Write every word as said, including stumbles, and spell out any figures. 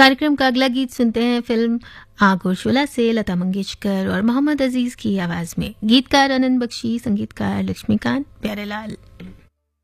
कार्यक्रम का अगला गीत सुनते हैं फिल्म आग और शोला से लता मंगेशकर और मोहम्मद अजीज की आवाज में। गीतकार आनंद बख्शी, संगीतकार लक्ष्मीकांत प्यारेलाल।